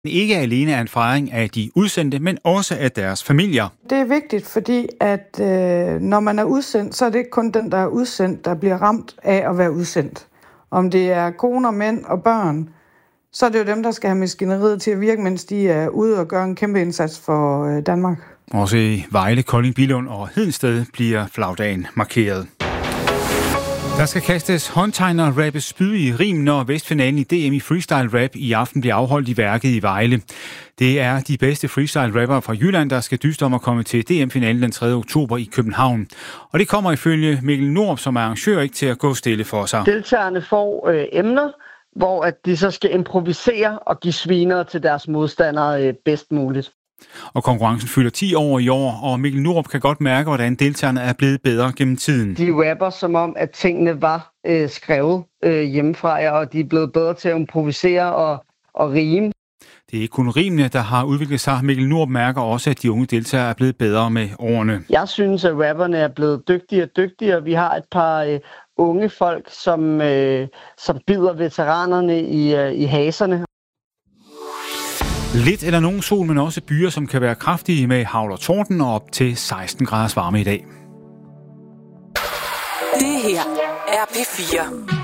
Ikke alene er en fejring af de udsendte, men også af deres familier. Det er vigtigt, fordi at når man er udsendt, så er det ikke kun den, der er udsendt, der bliver ramt af at være udsendt. Om det er koner, mænd og børn, så er det jo dem, der skal have maskineriet til at virke, mens de er ude og gøre en kæmpe indsats for Danmark. Også i Vejle, Kolding, Billund og Hedensted bliver flagdagen markeret. Der skal kastes håndtegn og rappes spyd i rim, når Vestfinalen i DM i freestyle rap i aften bliver afholdt i Værket i Vejle. Det er de bedste freestyle rappere fra Jylland, der skal dyste om at komme til DM-finalen den 3. oktober i København. Og det kommer ifølge Mikkel Norup, som er arrangør, ikke til at gå stille for sig. Deltagerne får emner, hvor at de så skal improvisere og give sviner til deres modstandere bedst muligt. Og konkurrencen fylder 10 år i år, og Mikkel Norup kan godt mærke, hvordan deltagerne er blevet bedre gennem tiden. De rapper som om, at tingene var skrevet hjemmefra, og de er blevet bedre til at improvisere og rime. Det er ikke kun rimene, der har udviklet sig. Mikkel Norup mærker også, at de unge deltagere er blevet bedre med årene. Jeg synes, at rapperne er blevet dygtigere og dygtigere. Vi har et par unge folk, som bider veteranerne i haserne. Lidt eller nogen sol, men også byer, som kan være kraftige med hagl og torden og op til 16 graders varme i dag. Det her er P4.